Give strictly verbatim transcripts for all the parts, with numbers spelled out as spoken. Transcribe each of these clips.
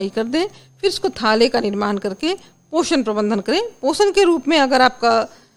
कर दें, फिर इसको थाले का निर्माण करके पोषण प्रबंधन करें। पोषण के रूप में अगर आपका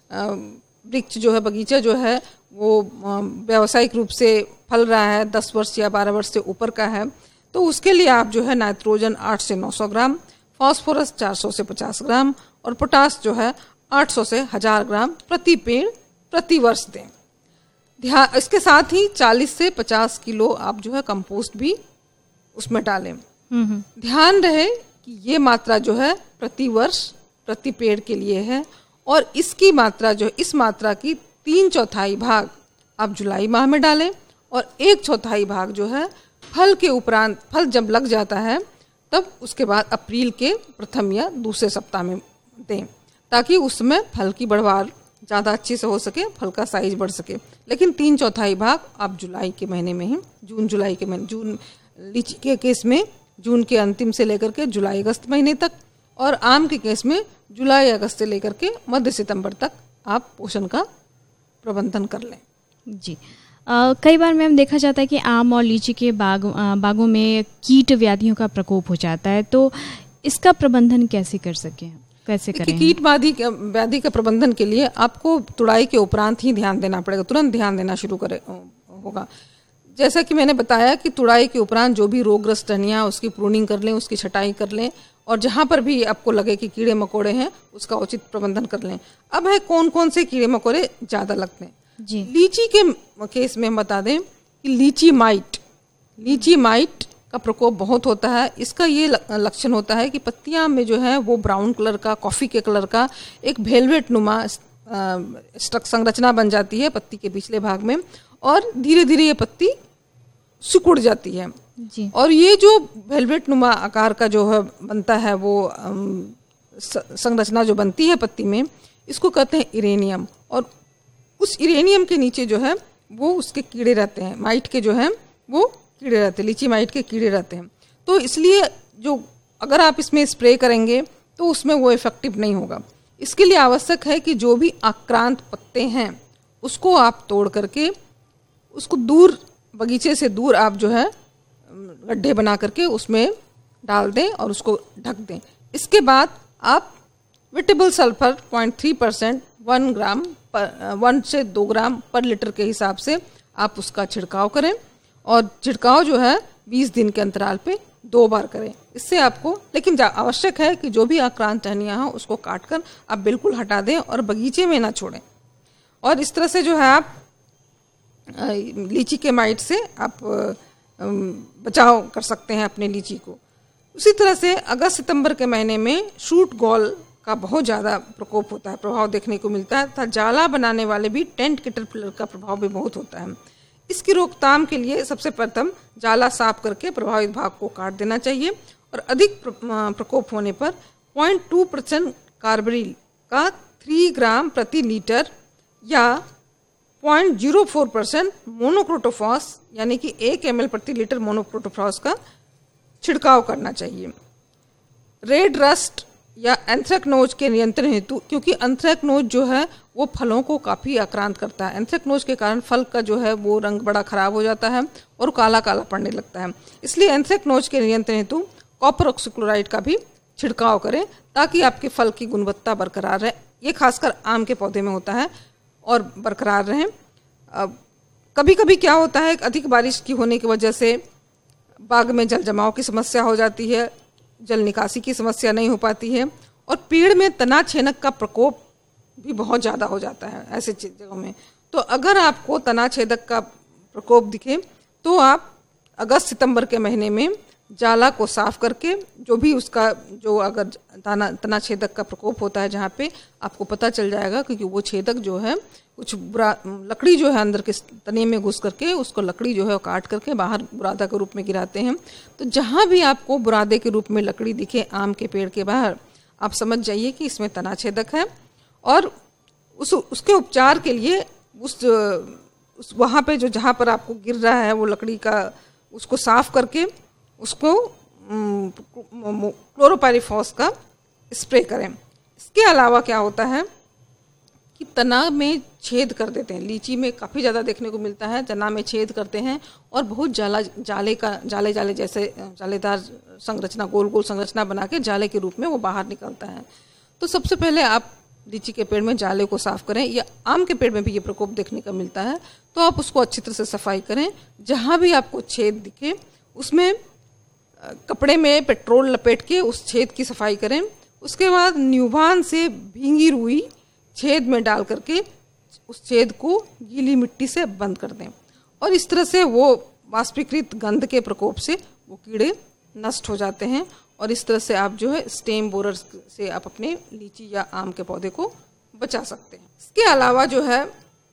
वृक्ष जो है, बगीचा जो है वो व्यावसायिक रूप से फल रहा है, दस वर्ष या बारह वर्ष से ऊपर का है, तो उसके लिए आप जो है नाइट्रोजन आठ से नौ सौ ग्राम, फास्फोरस चार सौ से पचास ग्राम और पोटास जो है आठ सौ से हजार ग्राम प्रति पेड़ प्रति वर्ष दें। ध्यान इसके साथ ही चालीस से पचास किलो आप जो है कंपोस्ट भी उसमें डालें। ध्यान रहे कि ये मात्रा जो है प्रति वर्ष प्रति पेड़ के लिए है और इसकी मात्रा जो इस मात्रा की तीन चौथाई भाग आप जुलाई माह में डालें और एक चौथाई भाग जो है फल के उपरांत, फल जब लग जाता है तब उसके बाद अप्रैल के प्रथम या दूसरे सप्ताह में दें, ताकि उसमें फल की बढ़वार ज़्यादा अच्छी से हो सके, फल का साइज बढ़ सके। लेकिन तीन चौथाई भाग आप जुलाई के महीने में ही, जून जुलाई के महीने, जून लीची के केस में जून के अंतिम से लेकर के जुलाई अगस्त महीने तक और आम के केस में जुलाई अगस्त से लेकर के मध्य सितंबर तक आप पोषण का प्रबंधन कर लें। जी, आ, कई बार मैम देखा जाता है कि आम और लीची के बाग आ, बागों में कीट व्याधियों का प्रकोप हो जाता है, तो इसका प्रबंधन कैसे कर सकें, कैसे करें? कीट व्याधि व्याधि के प्रबंधन के लिए आपको तुड़ाई के उपरांत ही ध्यान देना पड़ेगा, तुरंत ध्यान देना शुरू करे होगा। जैसा कि मैंने बताया कि तुड़ाई के उपरांत जो भी रोगग्रस्त टहनियाँ उसकी प्रूनिंग कर लें, उसकी छटाई कर लें और जहाँ पर भी आपको लगे कि कीड़े मकोड़े हैं उसका उचित प्रबंधन कर लें। अब है कौन कौन से कीड़े मकोड़े ज़्यादा लगते हैं जी। लीची के केस में हम बता दें कि लीची माइट लीची माइट का प्रकोप बहुत होता है। इसका ये लक्षण होता है कि पत्तियां में जो है वो ब्राउन कलर का, कॉफ़ी के कलर का एक वेलवेट नुमा स्ट्रक संरचना बन जाती है पत्ती के पिछले भाग में और धीरे धीरे ये पत्ती सिकुड़ जाती है जी। और ये जो वेलवेट नुमा आकार का जो है बनता है वो संरचना जो बनती है पत्ती में, इसको कहते हैं इरेनियम। और उस इरेनियम के नीचे जो है वो उसके कीड़े रहते हैं, माइट के जो है वो कीड़े रहते हैं, लीची माइट के कीड़े रहते हैं। तो इसलिए जो अगर आप इसमें स्प्रे करेंगे तो उसमें वो इफेक्टिव नहीं होगा। इसके लिए आवश्यक है कि जो भी आक्रांत पत्ते हैं उसको आप तोड़ करके उसको दूर, बगीचे से दूर आप जो है गड्ढे बना करके उसमें डाल दें और उसको ढक दें। इसके बाद आप विटेबल sulphur point three percent one gram पर वन से दो ग्राम पर लीटर के हिसाब से आप उसका छिड़काव करें और छिड़काव जो है बीस दिन के अंतराल पे दो बार करें। इससे आपको, लेकिन आवश्यक है कि जो भी आक्रांत टहनियाँ हों उसको काट कर आप बिल्कुल हटा दें और बगीचे में ना छोड़ें। और इस तरह से जो है आप लीची के माइट से आप बचाव कर सकते हैं अपने लीची को। उसी तरह से अगस्त सितंबर के महीने में शूट गॉल का बहुत ज़्यादा प्रकोप होता है, प्रभाव देखने को मिलता है तथा जाला बनाने वाले भी टेंट कैटरपिलर का प्रभाव भी बहुत होता है। इसकी रोकथाम के लिए सबसे प्रथम जाला साफ करके प्रभावित भाग को काट देना चाहिए और अधिक प्रकोप होने पर पॉइंट टू परसेंट कार्बरिल का थ्री ग्राम प्रति लीटर या point zero four percent monocrotophos यानी कि एक एम एल प्रति लीटर मोनोक्रोटोफॉस का छिड़काव करना चाहिए। रेड रस्ट या एंथ्रेक्नोज के नियंत्रण हेतु, क्योंकि एंथ्रेक्नोज जो है वो फलों को काफ़ी आक्रांत करता है। एंथ्रेक्नोज के कारण फल का जो है वो रंग बड़ा खराब हो जाता है और काला काला पड़ने लगता है। इसलिए एंथ्रेक्नोज के नियंत्रण हेतु कॉपर ऑक्सीक्लोराइड का भी छिड़काव करें ताकि आपके फल की गुणवत्ता बरकरार रहे। ये खासकर आम के पौधे में होता है और बरकरार रहें। कभी कभी क्या होता है, अधिक बारिश की होने की वजह से बाग में जल जमाव की समस्या हो जाती है, जल निकासी की समस्या नहीं हो पाती है और पेड़ में तना छेदक का प्रकोप भी बहुत ज़्यादा हो जाता है ऐसे जगहों में। तो अगर आपको तना छेदक का प्रकोप दिखे तो आप अगस्त सितंबर के महीने में जाला को साफ करके, जो भी उसका जो अगर तना तना छेदक का प्रकोप होता है जहाँ पे आपको पता चल जाएगा, क्योंकि वो छेदक जो है कुछ बुरा लकड़ी जो है अंदर के तने में घुस करके उसको लकड़ी जो है काट करके बाहर बुरादा के रूप में गिराते हैं। तो जहाँ भी आपको बुरादे के रूप में लकड़ी दिखे आम के पेड़ के बाहर, आप समझ जाइए कि इसमें तना छेदक है और उस उसके उपचार के लिए उस, उस वहाँ पे जो जहाँ पर आपको गिर रहा है वो लकड़ी का, उसको साफ करके उसको क्लोरोपाइरीफॉस का स्प्रे करें। इसके अलावा क्या होता है कि तना में छेद कर देते हैं। लीची में काफ़ी ज़्यादा देखने को मिलता है, तना में छेद करते हैं और बहुत जाला जाले का जाले जाले जैसे जालेदार संरचना, गोल गोल संरचना बना के जाले के रूप में वो बाहर निकलता है। तो सबसे पहले आप लीची के पेड़ में जाले को साफ करें, या आम के पेड़ में भी ये प्रकोप देखने का मिलता है, तो आप उसको अच्छी तरह से सफाई करें। जहाँ भी आपको छेद दिखे उसमें कपड़े में पेट्रोल लपेट के उस छेद की सफाई करें। उसके बाद न्यूबान से भींगी रुई छेद में डाल करके उस छेद को गीली मिट्टी से बंद कर दें, और इस तरह से वो वाष्पीकृत गंध के प्रकोप से वो कीड़े नष्ट हो जाते हैं। और इस तरह से आप जो है स्टेम बोरर से आप अपने लीची या आम के पौधे को बचा सकते हैं। इसके अलावा जो है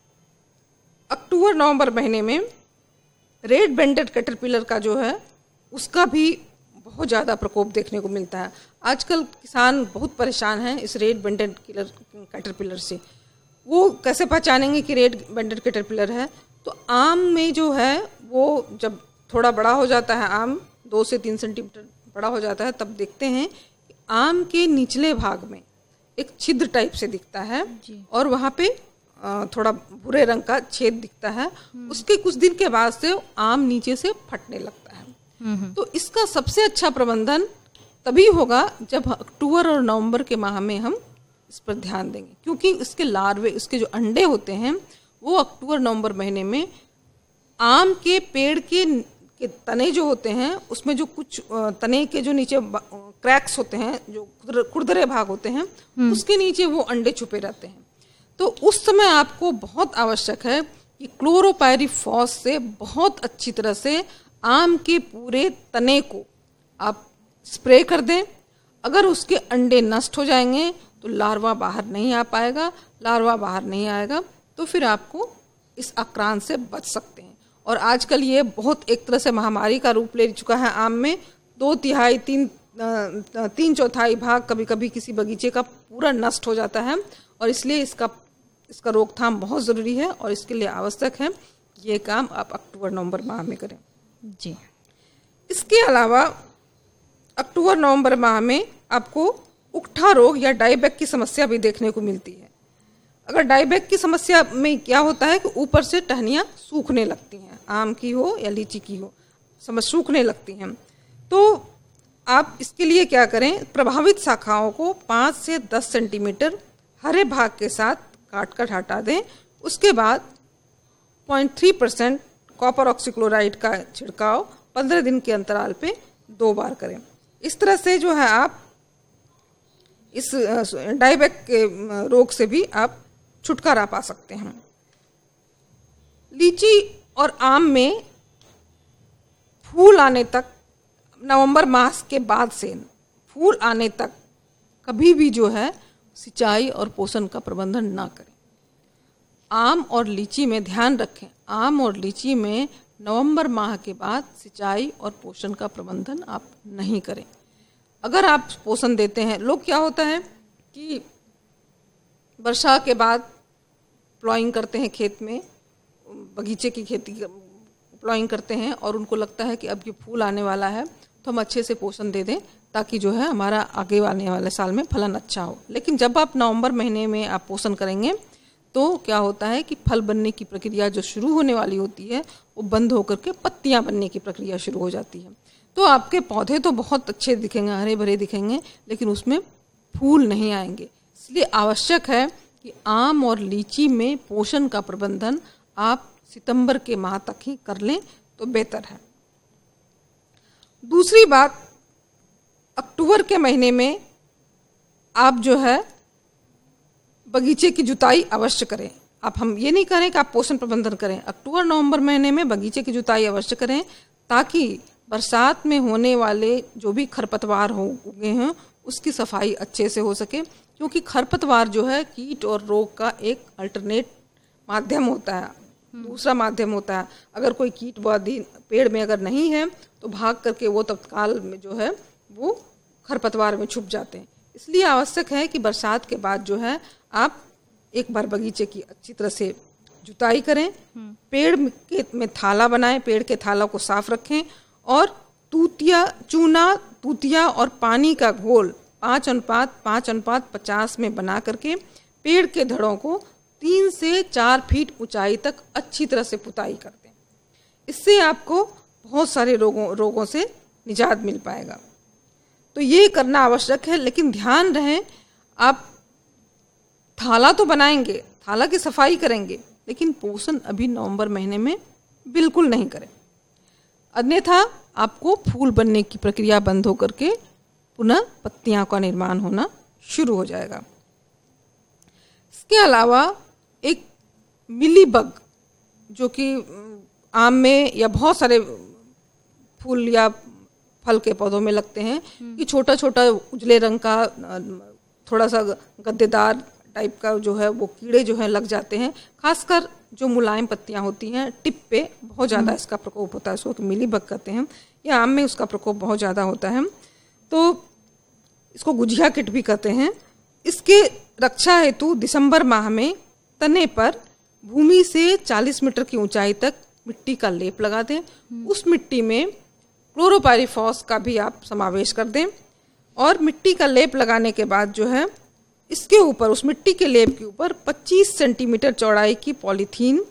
अक्टूबर नवंबर महीने में रेड बेंडेड कैटरपिलर का जो है उसका भी बहुत ज़्यादा प्रकोप देखने को मिलता है। आजकल किसान बहुत परेशान हैं इस रेड बेंडेड किलर कैटरपिलर से। वो कैसे पहचानेंगे कि रेड बेंडेड कैटरपिलर है? तो आम में जो है वो जब थोड़ा बड़ा हो जाता है, आम दो से तीन सेंटीमीटर बड़ा हो जाता है, तब देखते हैं कि आम के निचले भाग में एक छिद्र टाइप से दिखता है और वहाँ पे थोड़ा भूरे रंग का छेद दिखता है। उसके कुछ दिन के बाद से आम नीचे से फटने लगता है। तो इसका सबसे अच्छा प्रबंधन तभी होगा जब अक्टूबर और नवंबर के माह में हम इस पर ध्यान देंगे, क्योंकि इसके लार्वे, इसके जो अंडे होते हैं वो अक्टूबर नवंबर महीने में आम के पेड़ के, के तने जो होते हैं उसमें जो कुछ तने के जो नीचे क्रैक्स होते हैं, जो खुरदरे भाग होते हैं, उसके नीचे वो अंडे छुपे रहते हैं। तो उस समय आपको बहुत आवश्यक है कि क्लोरोपायरीफॉस से बहुत अच्छी तरह से आम के पूरे तने को आप स्प्रे कर दें। अगर उसके अंडे नष्ट हो जाएंगे तो लार्वा बाहर नहीं आ पाएगा, लार्वा बाहर नहीं आएगा तो फिर आपको इस आक्रांत से बच सकते हैं। और आजकल ये बहुत एक तरह से महामारी का रूप ले चुका है आम में। दो तिहाई तीन तीन चौथाई भाग कभी कभी किसी बगीचे का पूरा नष्ट हो जाता है, और इसलिए इसका इसका रोकथाम बहुत ज़रूरी है और इसके लिए आवश्यक है ये काम आप अक्टूबर नवंबर माह में करें जी। इसके अलावा अक्टूबर नवंबर माह में आपको उकठा रोग या डाईबैक की समस्या भी देखने को मिलती है। अगर डाईबैक की समस्या में क्या होता है कि ऊपर से टहनियाँ सूखने लगती हैं, आम की हो या लीची की हो, समझ सूखने लगती हैं। तो आप इसके लिए क्या करें, प्रभावित शाखाओं को पाँच से दस सेंटीमीटर हरे भाग के साथ काट कर हटा दें। उसके बाद point three percent copper oxychloride का छिड़काव पंद्रह दिन के अंतराल पे दो बार करें। इस तरह से जो है आप इस डाईबैक के रोग से भी आप छुटकारा पा सकते हैं। लीची और आम में फूल आने तक, नवंबर मास के बाद से फूल आने तक कभी भी जो है सिंचाई और पोषण का प्रबंधन ना करें। आम और लीची में ध्यान रखें, आम और लीची में नवंबर माह के बाद सिंचाई और पोषण का प्रबंधन आप नहीं करें। अगर आप पोषण देते हैं, लोग क्या होता है कि वर्षा के बाद प्लॉइंग करते हैं, खेत में बगीचे की खेती प्लॉइंग करते हैं और उनको लगता है कि अब ये फूल आने वाला है तो हम अच्छे से पोषण दे दें ताकि जो है हमारा आगे आने वाले साल में फलन अच्छा हो। लेकिन जब आप नवंबर महीने में आप पोषण करेंगे तो क्या होता है कि फल बनने की प्रक्रिया जो शुरू होने वाली होती है वो बंद होकर के पत्तियां बनने की प्रक्रिया शुरू हो जाती है। तो आपके पौधे तो बहुत अच्छे दिखेंगे, हरे भरे दिखेंगे, लेकिन उसमें फूल नहीं आएंगे। इसलिए आवश्यक है कि आम और लीची में पोषण का प्रबंधन आप सितंबर के माह तक ही कर लें तो बेहतर है। दूसरी बात, अक्टूबर के महीने में आप जो है बगीचे की जुताई अवश्य करें। आप हम ये नहीं करें कि आप पोषण प्रबंधन करें, अक्टूबर नवंबर महीने में बगीचे की जुताई अवश्य करें ताकि बरसात में होने वाले जो भी खरपतवार हो उगे हैं उसकी सफाई अच्छे से हो सके, क्योंकि खरपतवार जो है कीट और रोग का एक अल्टरनेट माध्यम होता है, दूसरा माध्यम होता है। अगर कोई कीट वादी पेड़ में अगर नहीं है तो भाग करके वो तत्काल में जो है वो खरपतवार में छुप जाते हैं। इसलिए आवश्यक है कि बरसात के बाद जो है आप एक बार बगीचे की अच्छी तरह से जुताई करें, पेड़ के में थाला बनाएं, पेड़ के थाला को साफ रखें और तूतिया चूना तूतिया और पानी का घोल पाँच अनुपात पाँच अनुपात पचास में बना करके पेड़ के धड़ों को तीन से चार फीट ऊंचाई तक अच्छी तरह से पुताई कर दें। इससे आपको बहुत सारे रोगों रोगों से निजात मिल पाएगा। तो ये करना आवश्यक है, लेकिन ध्यान रहे आप थाला तो बनाएंगे, थाला की सफाई करेंगे, लेकिन पोषण अभी नवंबर महीने में बिल्कुल नहीं करें, अन्यथा आपको फूल बनने की प्रक्रिया बंद होकर के पुनः पत्तियां का निर्माण होना शुरू हो जाएगा। इसके अलावा एक मिलीबग जो कि आम में या बहुत सारे फूल या फल के पौधों में लगते हैं कि छोटा छोटा उजले रंग का थोड़ा सा गद्देदार टाइप का जो है वो कीड़े जो है लग जाते हैं, खासकर जो मुलायम पत्तियां होती हैं टिप पे बहुत ज़्यादा इसका प्रकोप होता है, इसको मिलीबग कहते हैं। या आम में उसका प्रकोप बहुत ज़्यादा होता है, तो इसको गुजिया किट भी कहते हैं। इसके रक्षा हेतु दिसंबर माह में तने पर भूमि से चालीस मीटर की ऊंचाई तक मिट्टी का लेप लगा दें। उस मिट्टी में क्लोरोपाइरीफॉस का भी आप समावेश कर दें और मिट्टी का लेप लगाने के बाद जो है इसके ऊपर, उस मिट्टी के लेप के ऊपर पच्चीस सेंटीमीटर चौड़ाई की पॉलीथीन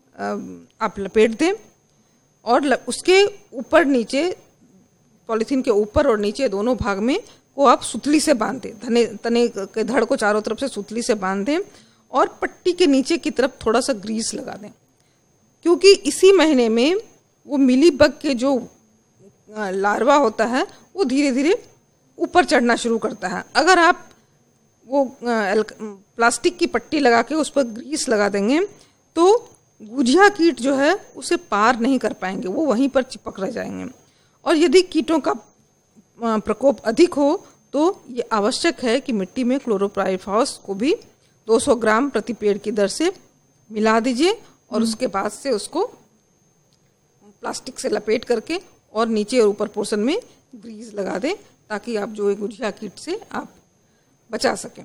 आप लपेट दें और उसके ऊपर नीचे, पॉलीथीन के ऊपर और नीचे दोनों भाग में को आप सुतली से बांध दें, तने तने के धड़ को चारों तरफ से सुतली से बांध दें और पट्टी के नीचे की तरफ थोड़ा सा ग्रीस लगा दें, क्योंकि इसी महीने में वो मिलीबग के जो लार्वा होता है वो धीरे धीरे ऊपर चढ़ना शुरू करता है। अगर आप वो प्लास्टिक की पट्टी लगा के उस पर ग्रीस लगा देंगे तो गुजिया कीट जो है उसे पार नहीं कर पाएंगे, वो वहीं पर चिपक रह जाएंगे। और यदि कीटों का प्रकोप अधिक हो तो ये आवश्यक है कि मिट्टी में क्लोरोपाइरीफॉस को भी दो सौ ग्राम प्रति पेड़ की दर से मिला दीजिए और उसके बाद से उसको प्लास्टिक से लपेट करके और नीचे और ऊपर पोर्शन में ग्रीस लगा दें, ताकि आप जो गुजिया कीट से आप बचा सकें।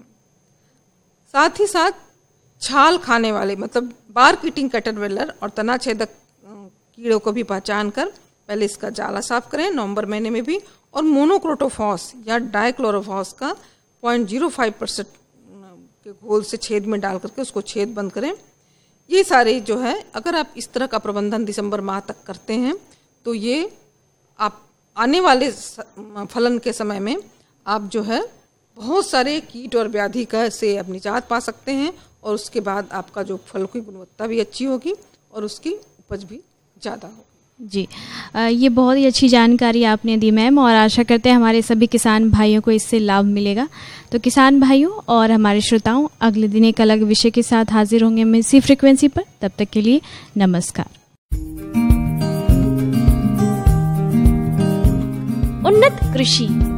साथ ही साथ छाल खाने वाले, मतलब बार्क ईटिंग कैटरपिलर और तना छेदक कीड़ों को भी पहचान कर पहले इसका जाला साफ करें नवंबर महीने में भी, और मोनोक्रोटोफॉस या डाइक्लोरोफॉस का पॉइंट जीरो फाइव परसेंट के घोल से छेद में डाल करके उसको छेद बंद करें। ये सारे जो है अगर आप इस तरह का प्रबंधन दिसंबर माह तक करते हैं तो ये आप आने वाले फलन के समय में आप जो है बहुत सारे कीट और व्याधि का से आप निजात पा सकते हैं और उसके बाद आपका जो फल की गुणवत्ता भी अच्छी होगी और उसकी उपज भी ज़्यादा होगी। जी, ये बहुत ही अच्छी जानकारी आपने दी मैम, और आशा करते हैं हमारे सभी किसान भाइयों को इससे लाभ मिलेगा। तो किसान भाइयों और हमारे श्रोताओं, अगले दिन एक अलग विषय के साथ हाजिर होंगे हम इसी फ्रीक्वेंसी पर। तब तक के लिए नमस्कार। उन्नत कृषि